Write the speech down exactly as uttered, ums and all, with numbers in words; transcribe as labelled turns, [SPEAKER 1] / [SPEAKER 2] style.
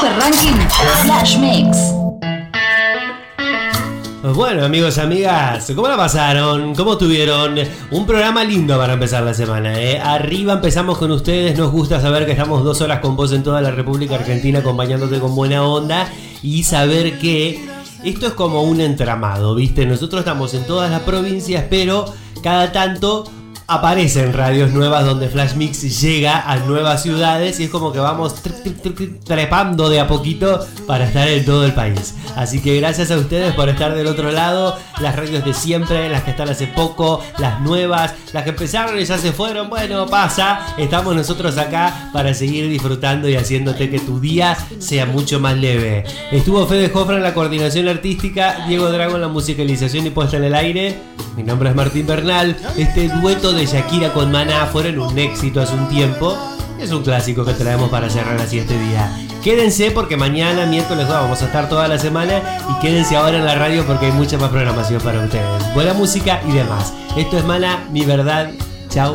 [SPEAKER 1] Super Ranking Flash Mix.
[SPEAKER 2] Bueno, amigos, amigas, ¿cómo la pasaron? ¿Cómo tuvieron? Un programa lindo para empezar la semana, ¿eh? Arriba empezamos con ustedes. Nos gusta saber que estamos dos horas con vos en toda la República Argentina, acompañándote con buena onda. Y saber que esto es como un entramado, ¿viste? Nosotros estamos en todas las provincias, pero cada tanto aparecen radios nuevas donde Flash Mix llega a nuevas ciudades y es como que vamos trepando de a poquito para estar en todo el país. Así que gracias a ustedes por estar del otro lado. Las radios de siempre, las que están hace poco, las nuevas, las que empezaron y ya se fueron. Bueno, pasa. Estamos nosotros acá para seguir disfrutando y haciéndote que tu día sea mucho más leve. Estuvo Fede Jofra en la coordinación artística, Diego Drago en la musicalización y puesta en el aire. Mi nombre es Martín Bernal. Este dueto de Shakira con Maná fueron un éxito hace un tiempo. Es un clásico que traemos para cerrar así este día. Quédense porque mañana, miércoles, vamos a estar toda la semana. Y quédense ahora en la radio porque hay mucha más programación para ustedes. Buena música y demás. Esto es Maná, mi verdad.